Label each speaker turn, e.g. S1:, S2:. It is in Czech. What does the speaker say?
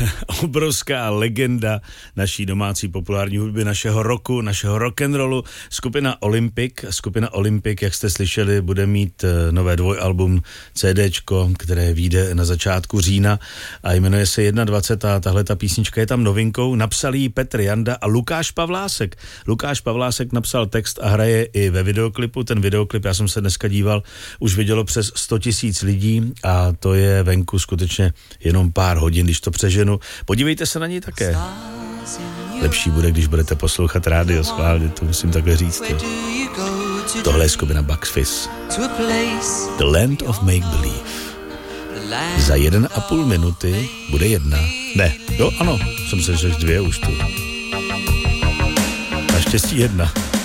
S1: obrovská legenda naší domácí populární hudby, našeho rocku, našeho rock'n'rollu, skupina Olympic, jak jste slyšeli, bude mít nové dvojalbum CDčko, které vyjde na začátku října a jmenuje se 21. a tahle ta písnička je tam novinkou. Napsal ji Petr Janda a Lukáš Pavlásek. Lukáš Pavlásek napsal text a hraje i ve videoklipu. Ten videoklip, já jsem se dneska díval, už vidělo přes 100 000 lidí a to je venku skutečně jenom pár hodin, když to přeženu. Podívejte se na něj také. Lepší bude, když budete poslouchat rádio, schválně, to musím takhle říct. Tohle je skupina Bucks Fizz. The Land of Make Believe. Za 1,5 minuty bude 1. Ne, jo, ano, jsem se řekl 2 už tu. Naštěstí 1.